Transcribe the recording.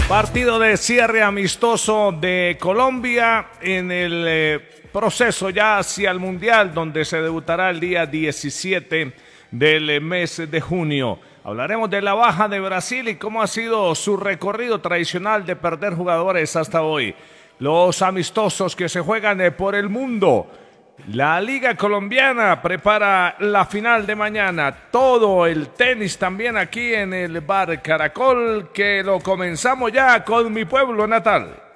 Partido de cierre amistoso de Colombia en el proceso ya hacia el Mundial, donde se debutará el día 17 del mes de junio. Hablaremos de la baja de Brasil y cómo ha sido su recorrido tradicional de perder jugadores hasta hoy. Los amistosos que se juegan por el mundo. La Liga Colombiana prepara la final de mañana. Todo el tenis también aquí en el Bar Caracol, que lo comenzamos ya con mi pueblo natal.